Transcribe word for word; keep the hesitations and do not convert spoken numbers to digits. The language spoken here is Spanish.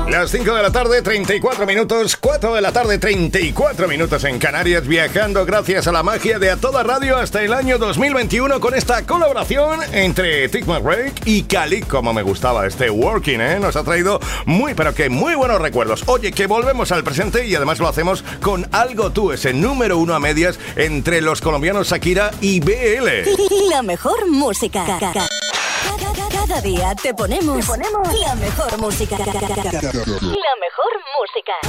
Las cinco de la tarde, treinta y cuatro minutos, cuatro de la tarde, treinta y cuatro minutos en Canarias, viajando gracias a la magia de A Toda Radio hasta el año dos mil veintiuno con esta colaboración entre Tic McRae y Cali. Como me gustaba este Working, ¿eh? Nos ha traído muy, pero que muy buenos recuerdos. Oye, que volvemos al presente y además lo hacemos con Algo Tú, ese número uno a medias entre los colombianos Shakira y B L. La mejor música. Cada día te ponemos, te ponemos la mejor música. La mejor música.